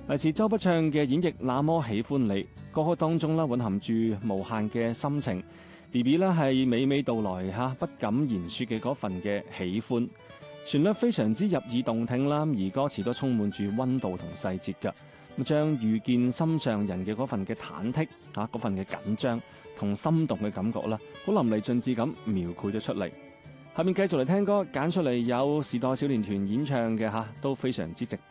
嚟自周筆暢嘅演繹《那麼喜歡你》，歌曲當中蘊含住無限嘅心情。BB 咧係娓娓道來不敢言說嘅嗰份嘅喜歡，旋律非常之入耳動聽啦，而歌詞都充滿住溫度同細節㗎。咁將遇見心上人嘅嗰份嘅忐忑嗰份嘅緊張同心動嘅感覺啦，好淋漓盡致咁描繪咗出嚟。下面繼續嚟聽歌，揀出嚟有時代少年團演唱嘅都非常之值